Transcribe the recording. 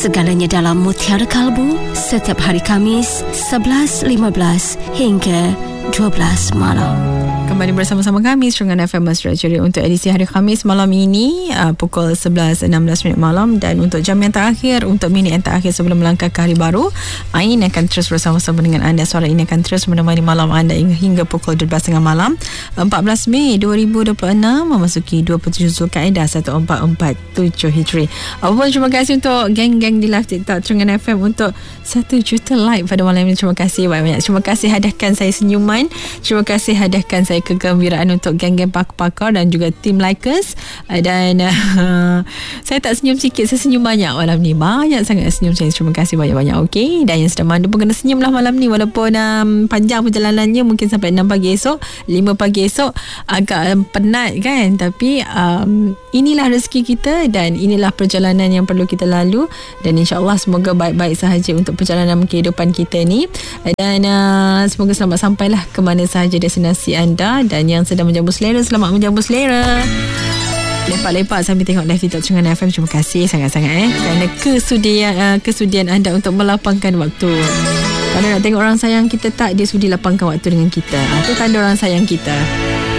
Segalanya dalam Mutiara Kalbu setiap hari Khamis 11.15 hingga 12 malam. Kembali bersama-sama kami Serungan FM Masyarakat untuk edisi hari Khamis malam ini pukul 11.16 malam, dan untuk jam yang terakhir, untuk minit yang terakhir sebelum melangkah ke hari baru, Ain akan terus bersama-sama dengan anda. Suara ini akan terus menemani malam anda hingga pukul 12.30 malam 14 Mei 2026 memasuki 27 Zulkaidah 1447 Hijri. Apapun, terima kasih untuk geng-geng di live TikTok Serungan FM untuk 1 juta like pada malam ini. Terima kasih banyak-banyak. Terima kasih hadahkan saya senyuman. Terima kasih hadahkan saya kegembiraan untuk geng-geng pakar-pakar dan juga tim likers. Dan saya tak senyum sikit, saya senyum banyak malam ni. Banyak sangat senyum saya. Terima kasih banyak-banyak. Okey, dan yang sedang mandu pun kena senyumlah malam ni, walaupun panjang perjalanannya, mungkin sampai 6 pagi esok, 5 pagi esok, agak penat kan, tapi inilah rezeki kita dan inilah perjalanan yang perlu kita lalu, dan insyaAllah semoga baik-baik sahaja untuk perjalanan kehidupan kita ni, dan semoga selamat sampailah ke mana sahaja destinasi anda. Dan yang sedang menjamu selera, selamat menjamu selera. Lepak-lepak sambil tengok live TikTok Serungan FM. Terima kasih sangat-sangat kerana kesudian anda untuk melapangkan waktu. Kalau nak tengok orang sayang kita tak, dia sudi lapangkan waktu dengan kita. Itu tanda orang sayang kita.